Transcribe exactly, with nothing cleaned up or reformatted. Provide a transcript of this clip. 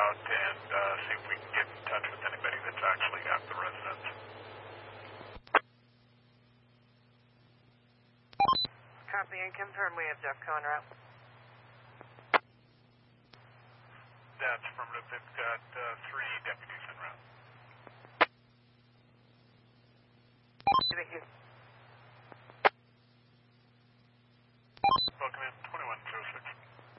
out and uh, see if we can get in touch with anybody that's actually at the residence. Copy and confirm we have Jeff Cohen route. That's affirmative. They've got uh, three deputies en route. Thank you.